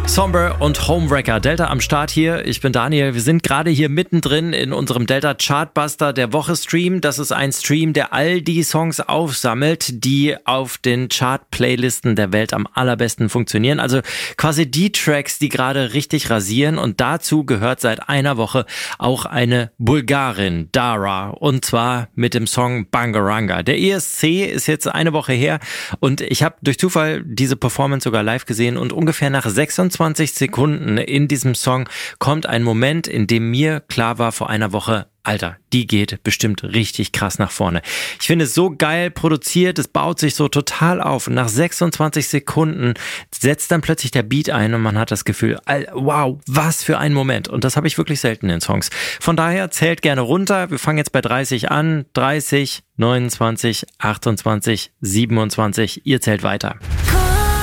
Somber und Homewrecker. Delta am Start hier. Ich bin Daniel. Wir sind gerade hier mittendrin in unserem Delta Chartbuster der Woche Stream. Das ist ein Stream, der all die Songs aufsammelt, die auf den Chart-Playlisten der Welt am allerbesten funktionieren. Also quasi die Tracks, die gerade richtig rasieren. Und dazu gehört seit einer Woche auch eine Bulgarin, Dara. Und zwar mit dem Song Bangaranga. Der ESC ist jetzt eine Woche her und ich habe durch Zufall diese Performance sogar live gesehen und ungefähr nach 26 Sekunden in diesem Song kommt ein Moment, in dem mir klar war vor einer Woche, Alter, die geht bestimmt richtig krass nach vorne. Ich finde es so geil produziert, es baut sich so total auf und nach 26 Sekunden setzt dann plötzlich der Beat ein und man hat das Gefühl, wow, was für ein Moment. Und das habe ich wirklich selten in Songs. Von daher zählt gerne runter. Wir fangen jetzt bei 30 an. 30, 29, 28, 27. Ihr zählt weiter.